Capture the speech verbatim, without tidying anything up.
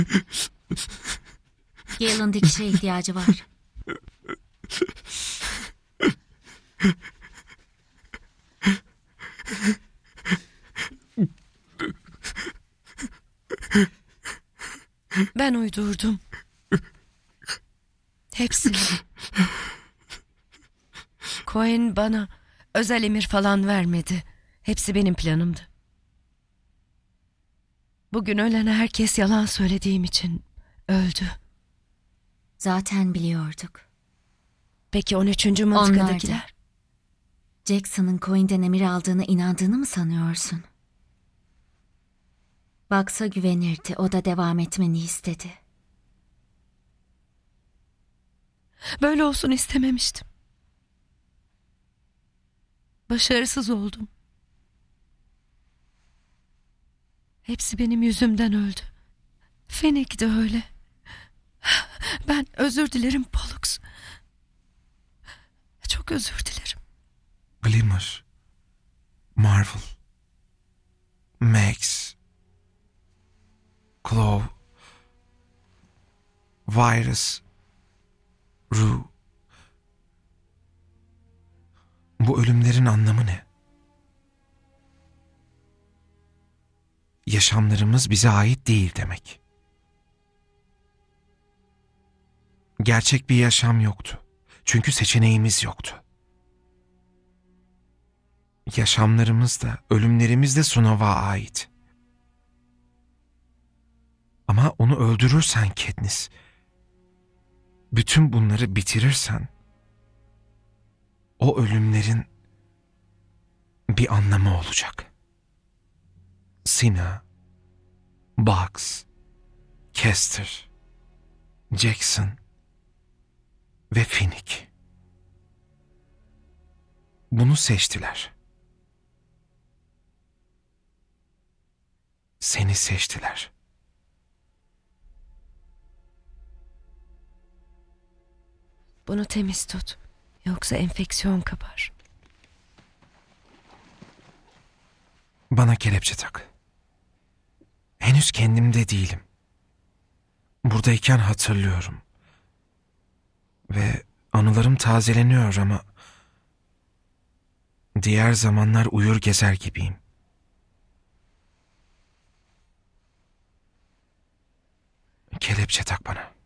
Gale'ın dikişe ihtiyacı var. Ben uydurdum. Hepsini. Cohen bana özel emir falan vermedi. Hepsi benim planımdı. Bugün ölen herkes yalan söylediğim için öldü. Zaten biliyorduk. Peki on üçüncü mıntıkadakiler? Onlar da. Jackson'ın Cohen'den emir aldığına inandığını mı sanıyorsun? Bucks'a güvenirdi. O da devam etmeni istedi. Böyle olsun istememiştim. Başarısız oldum. Hepsi benim yüzümden öldü. Fennec de öyle. Ben özür dilerim Pollux. Çok özür dilerim. Glimmer, Marvel, Max, Claw, Virus, Rue. Bu ölümlerin anlamı ne? Yaşamlarımız bize ait değil demek. Gerçek bir yaşam yoktu. Çünkü seçeneğimiz yoktu. Yaşamlarımız da, ölümlerimiz de Sunova'ya ait. Ama onu öldürürsen Katniss, bütün bunları bitirirsen, o ölümlerin bir anlamı olacak. Cinna, Bugs, Kester, Jackson ve Fennec. Bunu seçtiler. Seni seçtiler. Bunu temiz tut. Yoksa enfeksiyon kapar. Bana kelepçe tak. Henüz kendimde değilim. Buradayken hatırlıyorum. Ve anılarım tazeleniyor ama diğer zamanlar uyur gezer gibiyim. Kelepçe tak bana.